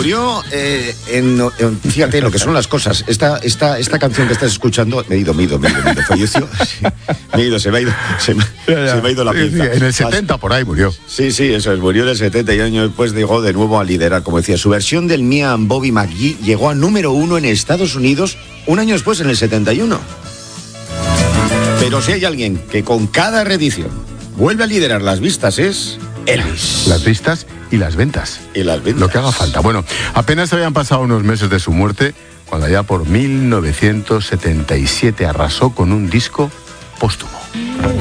murió fíjate lo que son las cosas. Esta canción que estás escuchando, me he ido, falleció. Sí, se me ha ido la pinza. En el 70 por ahí murió. Sí, eso es, murió en el 70 y años después llegó de nuevo a liderar, como decía. Su versión del Me and Bobby McGee llegó a número 1 en Estados Unidos un año después, en el 71. Pero si hay alguien que con cada reedición vuelve a liderar las vistas es Elvis. Las vistas y las ventas. Lo que haga falta. Bueno, apenas habían pasado unos meses de su muerte cuando allá por 1977 arrasó con un disco póstumo.